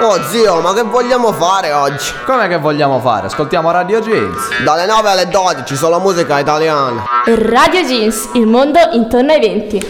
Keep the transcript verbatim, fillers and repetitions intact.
Oh zio, ma che vogliamo fare oggi? Come che vogliamo fare? Ascoltiamo Radio Jeans. Dalle nove alle dodici, solo musica italiana. Radio Jeans, il mondo intorno ai venti.